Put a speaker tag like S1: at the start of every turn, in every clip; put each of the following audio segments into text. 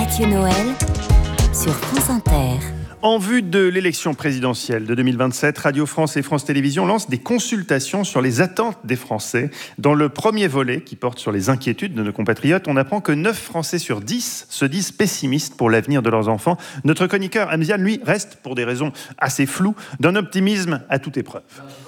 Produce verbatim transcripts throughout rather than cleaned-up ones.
S1: Mathieu Noël sur France Inter.
S2: En vue de l'élection présidentielle de deux mille vingt-sept, Radio France et France Télévisions lancent des consultations sur les attentes des Français. Dans le premier volet, qui porte sur les inquiétudes de nos compatriotes, on apprend que neuf Français sur dix se disent pessimistes pour l'avenir de leurs enfants. Notre chroniqueur Amzian, lui, reste, pour des raisons assez floues, d'un optimisme à toute épreuve.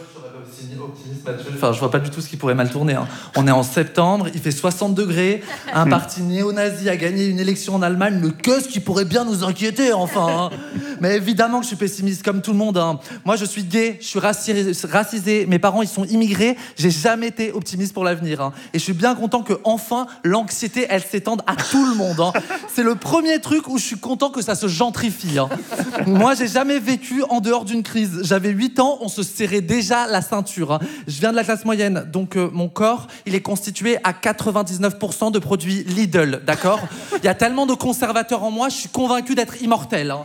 S3: Enfin, je vois pas du tout ce qui pourrait mal tourner. Hein. On est en septembre, il fait soixante degrés, un parti néo-nazi a gagné une élection en Allemagne, mais qu'est-ce qui pourrait bien nous inquiéter, enfin hein. Mais évidemment que je suis pessimiste, comme tout le monde. Hein. Moi, je suis gay, je suis raci- racisé, mes parents, ils sont immigrés, j'ai jamais été optimiste pour l'avenir. Hein. Et je suis bien content que, enfin, l'anxiété, elle s'étende à tout le monde. Hein. C'est le premier truc où je suis content que ça se gentrifie. Hein. Moi, j'ai jamais vécu en dehors d'une crise. J'avais huit ans, on se serrait déjà la ceinture. Hein. Je viens de la classe moyenne, donc euh, mon corps, il est constitué à quatre-vingt-dix-neuf pour cent de produits Lidl, d'accord ? Il y a tellement de conservateurs en moi, je suis convaincu d'être immortel. Hein.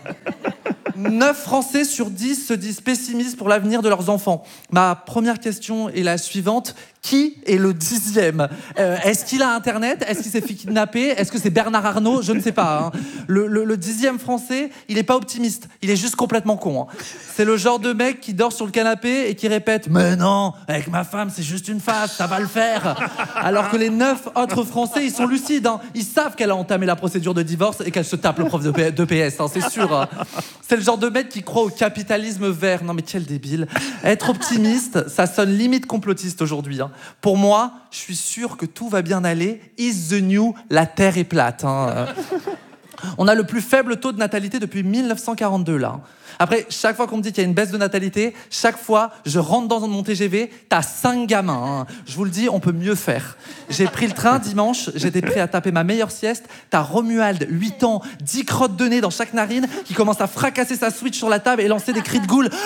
S3: neuf Français sur dix se disent pessimistes pour l'avenir de leurs enfants. Ma première question est la suivante. Qui est le dixième ? euh, Est-ce qu'il a Internet ? Est-ce qu'il s'est fait kidnapper ? Est-ce que c'est Bernard Arnault ? Je ne sais pas. Hein. Le, le, le dixième Français, il n'est pas optimiste. Il est juste complètement con. Hein. C'est le genre de mec qui dort sur le canapé et qui répète « Mais non, avec ma femme, c'est juste une phase, ça va le faire !» Alors que les neuf autres Français, ils sont lucides. Hein. Ils savent qu'elle a entamé la procédure de divorce et qu'elle se tape le prof de P- d'E P S, hein, c'est sûr. Hein. C'est le genre de mec qui croit au capitalisme vert. Non mais quel débile. Être optimiste, ça sonne limite complotiste aujourd'hui. Hein. Pour moi, je suis sûr que tout va bien aller. Is the new, la Terre est plate. Hein. On a le plus faible taux de natalité depuis mille neuf cent quarante-deux, là. Après, chaque fois qu'on me dit qu'il y a une baisse de natalité, chaque fois, je rentre dans mon T G V, t'as cinq gamins. Hein. Je vous le dis, on peut mieux faire. J'ai pris le train dimanche, j'étais prêt à taper ma meilleure sieste. T'as Romuald, huit ans, dix crottes de nez dans chaque narine, qui commence à fracasser sa Switch sur la table et lancer des cris de goule.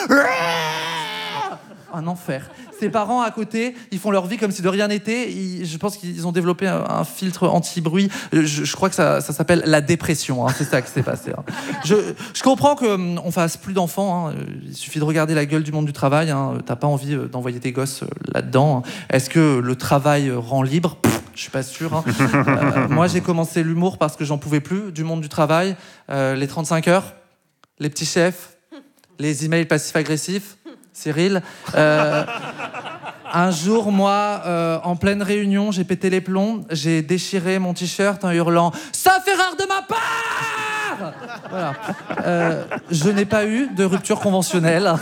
S3: Un enfer. Ses parents à côté, ils font leur vie comme si de rien n'était. Ils, je pense qu'ils ont développé un, un filtre anti-bruit. Je, je crois que ça, ça s'appelle la dépression. Hein. C'est ça qui s'est passé. Hein. Je, je comprends qu'on hum, fasse plus d'enfants. Hein. Il suffit de regarder la gueule du monde du travail. Hein. T'as pas envie d'envoyer tes gosses là-dedans. Hein. Est-ce que le travail rend libre ? Pff, je suis pas sûr. Hein. Euh, moi, j'ai commencé l'humour parce que j'en pouvais plus du monde du travail. Euh, les trente-cinq heures, les petits chefs, les emails passifs-agressifs. Cyril, euh, un jour, moi, euh, en pleine réunion, j'ai pété les plombs, j'ai déchiré mon t-shirt en hurlant « Sauf erreur de ma part !» Voilà. Euh, je n'ai pas eu de rupture conventionnelle.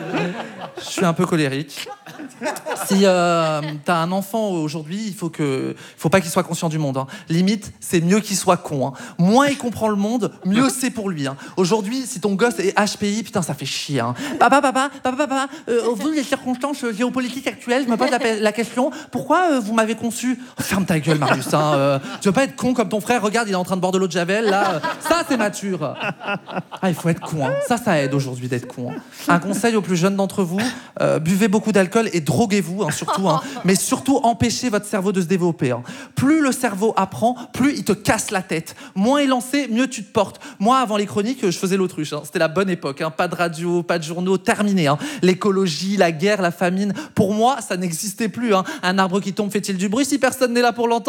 S3: Je suis un peu colérique. Si euh, t'as un enfant aujourd'hui, il faut que, faut pas qu'il soit conscient du monde. Hein. Limite, c'est mieux qu'il soit con. Hein. Moins il comprend le monde, mieux c'est pour lui. Hein. Aujourd'hui, si ton gosse est H P I, putain, ça fait chier. Hein. Papa, papa, papa, papa. Euh, au vu des circonstances géopolitiques actuelles, je me pose la, la question pourquoi euh, vous m'avez conçu ? Oh, ferme ta gueule, Marius. Hein. Euh, tu veux pas être con comme ton frère ? Regarde, il est en train de boire de l'eau de Javel. Là, euh, ça c'est mature. Ah, il faut être con. Hein. Ça, ça aide aujourd'hui d'être con. Hein. Un conseil aux plus jeunes d'entre vous euh, buvez beaucoup d'alcool et droguez-vous, hein, surtout, hein, mais surtout empêchez votre cerveau de se développer. Hein. Plus le cerveau apprend, plus il te casse la tête. Moins il en sait, mieux tu te portes. Moi, avant les chroniques, je faisais l'autruche. Hein. C'était la bonne époque. Hein. Pas de radio, pas de journaux, terminé. Hein. L'écologie, la guerre, la famine, pour moi, ça n'existait plus. Hein. Un arbre qui tombe fait-il du bruit si personne n'est là pour l'entendre ?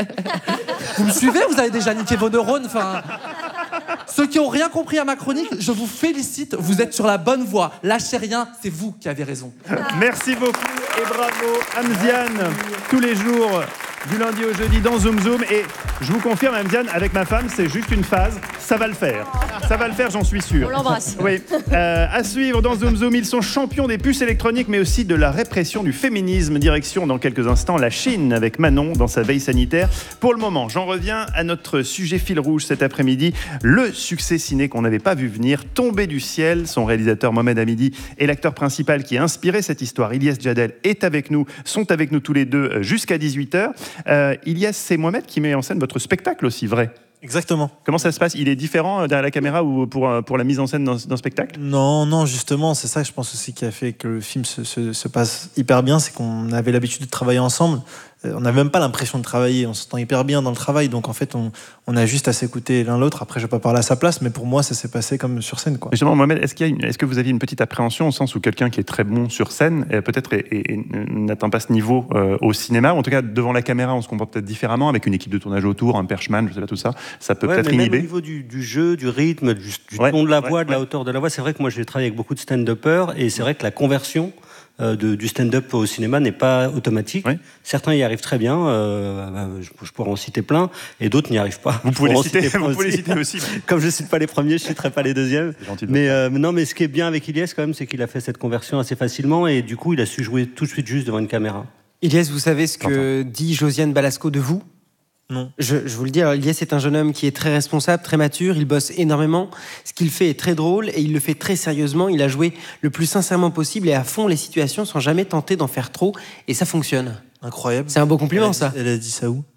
S3: Vous me suivez ? Vous avez déjà niqué vos neurones ? Enfin... Ceux qui n'ont rien compris à ma chronique, je vous félicite, vous êtes sur la bonne voie. Lâchez rien, c'est vous qui avez raison.
S2: Merci beaucoup et bravo Amzian, tous les jours, du lundi au jeudi dans Zoom Zoom. Et je vous confirme, Amzian, avec ma femme, c'est juste une phase, ça va le faire. Ça va le faire, j'en suis sûr.
S4: On l'embrasse.
S2: Oui. Euh, à suivre dans Zoom Zoom, ils sont champions des puces électroniques, mais aussi de la répression du féminisme. Direction dans quelques instants la Chine avec Manon dans sa veille sanitaire. Pour le moment, j'en reviens à notre sujet fil rouge cet après-midi, le succès ciné qu'on n'avait pas vu venir, Tombé du ciel. Son réalisateur Mohamed Hamidi est l'acteur principal qui a inspiré cette histoire. Ilyes Djadel est avec nous, sont avec nous tous les deux jusqu'à dix-huit heures. Euh, Ilyes, c'est Mohamed qui met en scène votre spectacle aussi, vrai ?
S5: Exactement.
S2: Comment ça se passe ? Il est différent derrière la caméra ou pour, pour la mise en scène d'un, d'un spectacle ?
S5: Non, non, justement, c'est ça que je pense aussi qui a fait que le film se, se, se passe hyper bien, c'est qu'on avait l'habitude de travailler ensemble. on n'a même pas l'impression de travailler, on se sent hyper bien dans le travail, donc en fait on, on a juste à s'écouter l'un l'autre. Après je vais pas parler à sa place, mais pour moi ça s'est passé comme sur scène, quoi.
S2: Justement, Mohamed, est-ce, qu'il y a une, est-ce que vous aviez une petite appréhension au sens où quelqu'un qui est très bon sur scène euh, peut-être est, est, est, n'atteint pas ce niveau euh, au cinéma, ou en tout cas devant la caméra on se comporte peut-être différemment avec une équipe de tournage autour, un perchman, je sais pas, tout ça, ça peut
S4: ouais,
S2: peut-être
S4: mais
S2: inhiber.
S4: Même au niveau du, du jeu, du rythme, du, du
S2: ouais,
S4: ton de la voix,
S2: ouais,
S4: de la
S2: ouais.
S4: hauteur de la voix, c'est vrai que moi j'ai travaillé avec beaucoup de stand-uppers et c'est vrai que la conversion Euh, de, du stand-up au cinéma n'est pas automatique.
S2: Oui.
S4: Certains y arrivent très bien, euh, je, je pourrais en citer plein, et d'autres n'y arrivent pas.
S2: Vous pouvez les
S4: en
S2: citer,
S4: citer
S2: vous
S4: aussi.
S2: pouvez les citer aussi.
S4: Comme je ne cite pas les premiers, je ne citerai pas les deuxièmes.
S2: C'est gentil de
S4: Mais euh, non, mais ce qui est bien avec Ilyes quand même, c'est qu'il a fait cette conversion assez facilement et du coup, il a su jouer tout de suite juste devant une caméra.
S6: Ilyes, vous savez ce que dit Josiane Balasco de vous ?
S5: Non.
S6: Je, je vous le dis, alors, Ilyes est un jeune homme qui est très responsable, très mature, il bosse énormément. Ce qu'il fait est très drôle et il le fait très sérieusement. Il a joué le plus sincèrement possible et à fond les situations sans jamais tenter d'en faire trop. Et ça fonctionne.
S5: Incroyable.
S6: C'est un beau compliment,
S5: elle a,
S6: ça.
S5: Elle a dit ça où?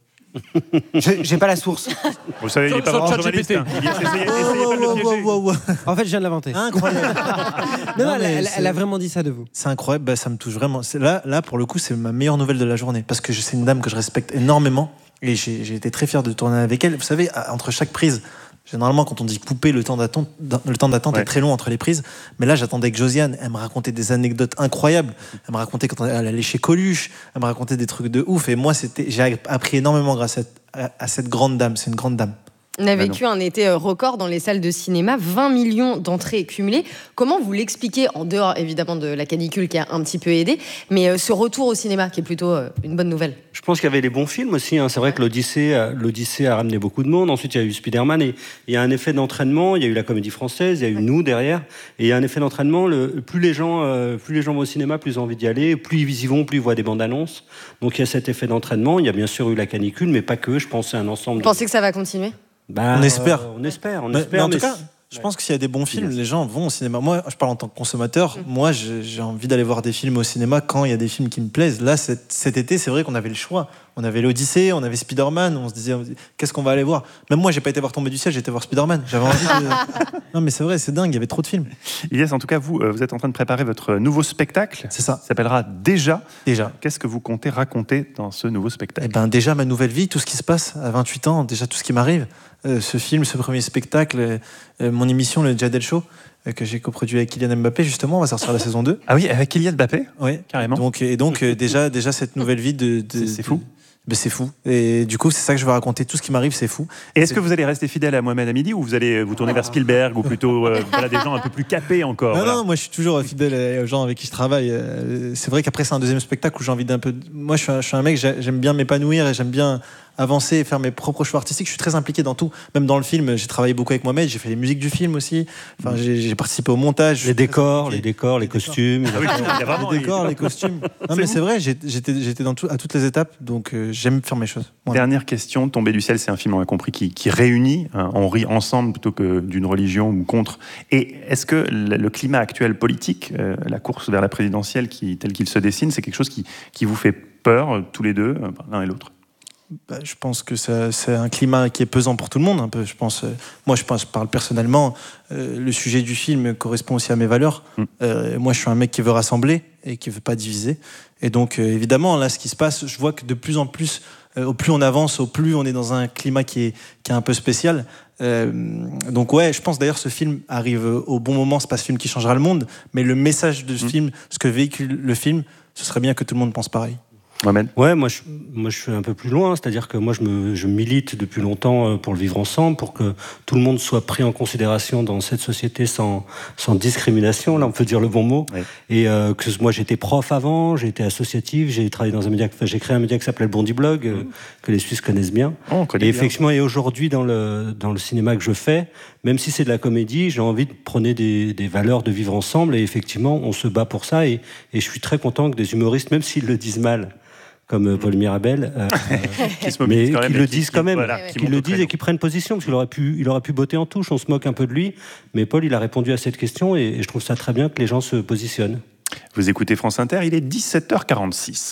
S6: Je, j'ai pas la source.
S2: Vous savez, il n'est pas
S3: Sur-
S2: vraiment
S3: sur
S2: journaliste.
S3: ChatGPT.
S2: Hein. Il essayez, essayez pas de le piéger.
S6: En fait, je viens de l'inventer.
S5: Incroyable.
S6: Non,
S5: Non,
S6: non,
S5: mais
S6: elle, elle-
S5: c'est-
S6: elle a vraiment dit ça de vous.
S5: C'est incroyable, bah, ça me touche vraiment. C'est là, là, pour le coup, c'est ma meilleure nouvelle de la journée. Parce que je- c'est une dame que je respecte énormément. Et j'ai, j'ai été très fier de tourner avec elle. Vous savez, à- entre chaque prise, généralement, quand on dit poupée, le temps d'attente, le temps d'attente
S2: Ouais.
S5: est très long entre les prises. Mais là, j'attendais que Josiane, elle me racontait des anecdotes incroyables. Elle me racontait quand elle allait chez Coluche. Elle me racontait des trucs de ouf. Et moi, c'était, j'ai appris énormément grâce à, à- à cette grande dame. C'est une grande dame.
S7: On a vécu un été euh, record dans les salles de cinéma, vingt millions d'entrées cumulées. Comment vous l'expliquez, en dehors évidemment de la canicule qui a un petit peu aidé, mais euh, ce retour au cinéma qui est plutôt euh, une bonne nouvelle?
S4: Je pense qu'il y avait les bons films aussi. Hein. C'est vrai que l'Odyssée, euh, l'Odyssée a ramené beaucoup de monde. Ensuite, il y a eu Spider-Man et il y a un effet d'entraînement. Il y a eu la Comédie Française, il y a eu nous derrière. Et il y a un effet d'entraînement. Le, plus les gens, euh, plus les gens vont au cinéma, plus ils ont envie d'y aller. Plus ils y vont, plus ils voient des bandes annonces. Donc il y a cet effet d'entraînement. Il y a bien sûr eu la canicule, mais pas que. Je pense que c'est un ensemble.
S7: Vous
S4: De...
S7: pensez que ça va continuer?
S4: Bah,
S5: On espère.
S4: euh, on espère. On
S5: Mais,
S4: espère.
S5: mais en
S4: mais
S5: tout cas,
S4: c'est-
S5: je pense que s'il y a des bons films,
S4: Yes.
S5: les gens vont au cinéma. Moi, je parle en tant que consommateur.
S7: Mm.
S5: Moi, j'ai j'ai envie d'aller voir des films au cinéma quand il y a des films qui me plaisent. Là, cet, cet été, c'est vrai qu'on avait le choix. On avait l'Odyssée, on avait Spider-Man. On se disait, on se dit, qu'est-ce qu'on va aller voir? Même moi, j'ai pas été voir Tomber du ciel, j'ai été voir Spider-Man. J'avais envie de... Non, mais c'est vrai, c'est dingue. Il y avait trop de films.
S2: Ilyes, en tout cas, vous, euh, vous êtes en train de préparer votre nouveau spectacle.
S5: C'est ça.
S2: Ça s'appellera Déjà.
S5: Déjà.
S2: Qu'est-ce que vous comptez raconter dans ce nouveau spectacle?
S5: Eh ben, déjà, ma nouvelle vie, tout ce qui se passe à vingt-huit ans, déjà tout ce qui m'arrive. Euh, ce film, ce premier spectacle, euh, euh, mon émission, le Jadel Show, euh, que j'ai coproduit avec Kylian Mbappé, justement, on va sortir la saison deux.
S2: Ah oui, avec Kylian Mbappé?
S5: Oui,
S2: Carrément.
S5: Donc, et donc, euh, déjà, déjà, cette nouvelle vie de. de-
S2: C'est- c'est
S5: de-
S2: fou.
S5: Ben, c'est fou. Et du coup, c'est ça que je vais raconter. Tout ce qui m'arrive, c'est fou.
S2: Et est-ce que vous allez rester fidèle à Mohamed Hamidi ou vous allez vous tourner vers Spielberg ou plutôt euh, voilà, des gens un peu plus capés encore?
S5: Non,
S2: voilà.
S5: non, moi je suis toujours fidèle aux gens avec qui je travaille. Euh, C'est vrai qu'après, c'est un deuxième spectacle où j'ai envie d'un peu. Moi, je suis un, je suis un mec, j'ai- j'aime bien m'épanouir et j'aime bien avancer et faire mes propres choix artistiques. Je suis très impliqué dans tout. Même dans le film, j'ai travaillé beaucoup avec Mohamed, j'ai fait les musiques du film aussi. Enfin, j'ai j'ai participé au montage.
S4: Les décors, les décors, les costumes.
S2: Ah oui, il y a vraiment-
S5: Les décors, les costumes. Non, mais c'est vrai, j'ai- j'étais j'étais dans tout, à toutes les étapes, donc euh, j'aime faire mes choses. Voilà.
S2: Dernière question, Tomber du ciel, c'est un film, on a compris, qui, qui réunit, hein, on rit ensemble plutôt que d'une religion ou contre. Et est-ce que le, le climat actuel politique, euh, la course vers la présidentielle qui, tel qu'il se dessine, c'est quelque chose qui, qui vous fait peur, euh, tous les deux, euh, l'un et l'autre?
S5: Bah, je pense que ça- c'est un climat qui est pesant pour tout le monde. Un peu, je pense. euh, moi, je, pense, je parle personnellement. euh, le sujet du film correspond aussi à mes valeurs.
S2: Mm.
S5: Euh, moi, je suis un mec qui veut rassembler et qui veut pas diviser. Et donc, euh, évidemment, là, ce qui se passe, je vois que de plus en plus, euh, au plus on avance, au plus on est dans un climat qui est, qui est un peu spécial. Euh, donc, ouais, je pense d'ailleurs ce film arrive au bon moment. C'est pas ce film qui changera le monde, mais le message de ce
S2: Mm.
S5: film, ce que véhicule le film, ce serait bien que tout le monde pense pareil.
S2: Mohamed?
S4: Ouais, moi je, moi je suis un peu plus loin, c'est-à-dire que moi je, me, je milite depuis longtemps pour le vivre ensemble, pour que tout le monde soit pris en considération dans cette société sans, sans discrimination, là on peut dire le bon mot.
S2: Ouais.
S4: Et euh, que moi j'étais prof avant, j'ai été associatif, j'ai travaillé dans un média, enfin, j'ai créé un média qui s'appelait le Bondi Blog, euh, que les Suisses connaissent bien.
S2: Oh, on connaît
S4: Et
S2: bien.
S4: effectivement, et aujourd'hui dans le, dans le cinéma que je fais, même si c'est de la comédie, j'ai envie de prôner des, des valeurs de vivre ensemble, et effectivement on se bat pour ça, et, et je suis très content que des humoristes, même s'ils le disent mal, comme Paul Mirabel, euh,
S2: Qui se
S4: mais
S2: mobilise quand même
S4: qui
S2: et
S4: le
S2: qui-
S4: disent
S2: qui-
S4: quand même,
S2: voilà,
S4: qui,
S2: qui
S4: le
S2: montre
S4: disent
S2: très
S4: et qui prennent position, parce qu'il aurait pu, il aurait pu botter en touche, on se moque un peu de lui, mais Paul, il a répondu à cette question, et, et je trouve ça très bien que les gens se positionnent.
S2: Vous écoutez France Inter, il est dix-sept heures quarante-six.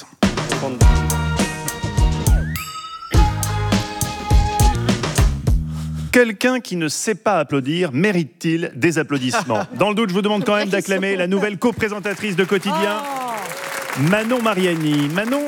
S2: Quelqu'un qui ne sait pas applaudir mérite-t-il des applaudissements? Dans le doute, je vous demande quand même d'acclamer la nouvelle co-présentatrice de Quotidien, Manon Mariani. Manon,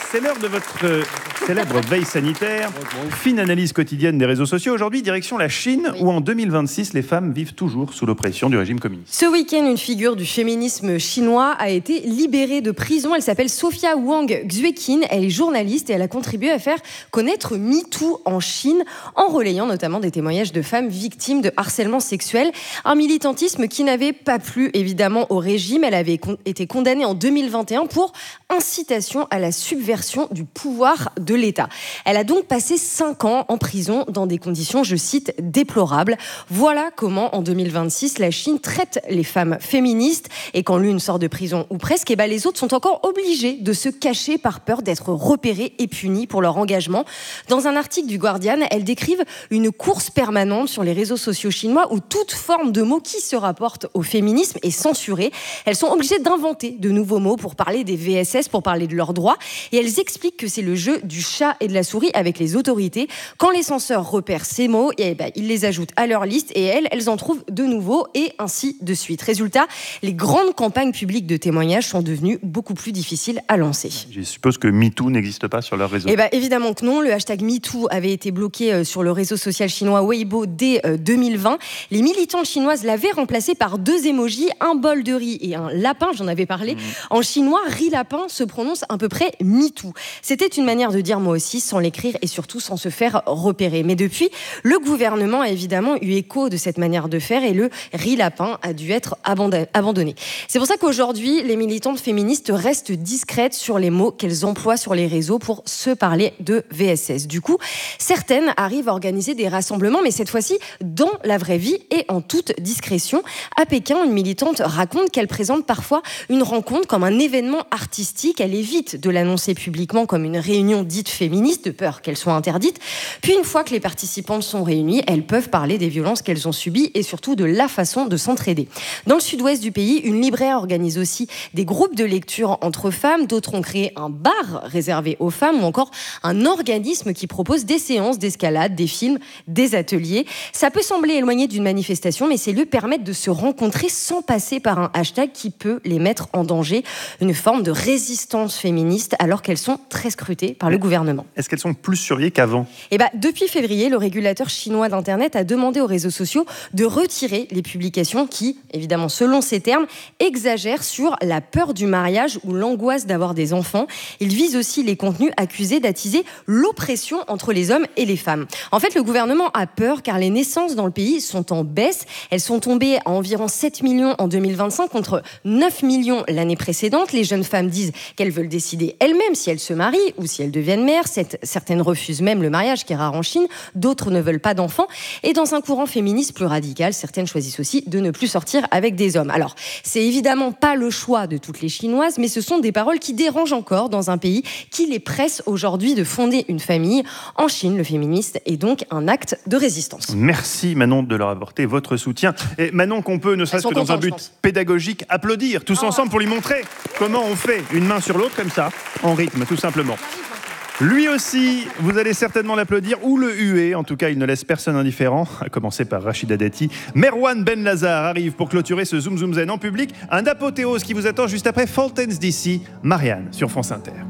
S2: C'est l'heure de votre euh, célèbre veille sanitaire. Fine analyse quotidienne des réseaux sociaux. Aujourd'hui, direction la Chine,
S7: Oui.
S2: où en deux mille vingt-six, les femmes vivent toujours sous l'oppression du régime communiste.
S7: Ce week-end, une figure du féminisme chinois a été libérée de prison. Elle s'appelle Sophia Wang Xueqin. Elle est journaliste et elle a contribué à faire connaître MeToo en Chine, en relayant notamment des témoignages de femmes victimes de harcèlement sexuel. Un militantisme qui n'avait pas plu évidemment au régime. Elle avait con- été condamnée en deux mille vingt et un pour incitation à la subversion du pouvoir de l'État. Elle a donc passé cinq ans en prison dans des conditions, je cite, déplorables. Voilà comment, en deux mille vingt-six, la Chine traite les femmes féministes. Et quand l'une sort de prison, ou presque, et ben les autres sont encore obligées de se cacher par peur d'être repérées et punies pour leur engagement. Dans un article du Guardian, elles décrivent une course permanente sur les réseaux sociaux chinois où toute forme de mot qui se rapporte au féminisme est censurée. Elles sont obligées d'inventer de nouveaux mots pour parler des V S S, pour parler de leurs droits. Et elles expliquent que c'est le jeu du chat et de la souris avec les autorités. Quand les censeurs repèrent ces mots, et ben, ils les ajoutent à leur liste et elles, elles en trouvent de nouveaux et ainsi de suite. Résultat, les grandes campagnes publiques de témoignages sont devenues beaucoup plus difficiles à lancer.
S2: Je suppose que MeToo n'existe pas sur leur réseau.
S7: Eh ben, évidemment que non. Le hashtag MeToo avait été bloqué euh, sur le réseau social chinois Weibo dès euh, deux mille vingt. Les militantes chinoises l'avaient remplacé par deux émojis, un bol de riz et un lapin, j'en avais parlé. Mmh. En chinois, riz-lapin se prononce à peu près MeToo. C'était une manière de dire moi aussi, sans l'écrire et surtout sans se faire repérer. Mais depuis, le gouvernement a évidemment eu écho de cette manière de faire et le riz-lapin a dû être abandonné. C'est pour ça qu'aujourd'hui, les militantes féministes restent discrètes sur les mots qu'elles emploient sur les réseaux pour se parler de V S S. Du coup, certaines arrivent à organiser des rassemblements, mais cette fois-ci dans la vraie vie et en toute discrétion. À Pékin, une militante raconte qu'elle présente parfois une rencontre comme un événement artistique. Elle évite de l'annoncer publiquement comme une réunion dite féministe, de peur qu'elle soit interdite. Puis une fois que les participantes sont réunies, elles peuvent parler des violences qu'elles ont subies et surtout de la façon de s'entraider. Dans le sud-ouest du pays, une libraire organise aussi des groupes de lecture entre femmes. D'autres ont créé un bar réservé aux femmes ou encore un organisme qui propose des séances d'escalade, des films, des ateliers. Ça peut sembler éloigné d'une manifestation, mais ces lieux permettent de se rencontrer sans passer par un hashtag qui peut les mettre en danger. Une forme de résistance féministe alors qu'elles sont très scrutées par le gouvernement.
S2: Est-ce qu'elles sont plus surveillées qu'avant ?
S7: Eh ben, depuis février, le régulateur chinois d'Internet a demandé aux réseaux sociaux de retirer les publications qui, évidemment selon ses termes, exagèrent sur la peur du mariage ou l'angoisse d'avoir des enfants. Il vise aussi les contenus accusés d'attiser l'oppression entre les hommes et les femmes. En fait, le gouvernement a peur car les naissances dans le pays sont en baisse. Elles sont tombées à environ sept millions en deux mille vingt-cinq contre neuf millions l'année précédente. Les jeunes femmes disent qu'elles veulent décider elles-mêmes si elles se marient ou si elles deviennent mères. Certaines refusent même le mariage, qui est rare en Chine. D'autres ne veulent pas d'enfants. Et dans un courant féministe plus radical, certaines choisissent aussi de ne plus sortir avec des hommes. Alors, c'est évidemment pas le choix de toutes les Chinoises, mais ce sont des paroles qui dérangent encore dans un pays qui les presse aujourd'hui de fonder une famille. En Chine, le féministe est donc un acte de résistance.
S2: Merci Manon de leur apporter votre soutien. Et Manon qu'on peut, ne serait-ce que dans un but pédagogique, applaudir tous oh. ensemble pour lui montrer comment on fait une main sur l'autre comme ça, en rythme tout simplement. Lui aussi, vous allez certainement l'applaudir ou le huer. En tout cas, il ne laisse personne indifférent, à commencer par Rachida Dati. Merwan Ben Lazar arrive pour clôturer ce Zoom Zoom Zen en public. Un apothéose qui vous attend juste après Fountains D C, Marianne sur France Inter.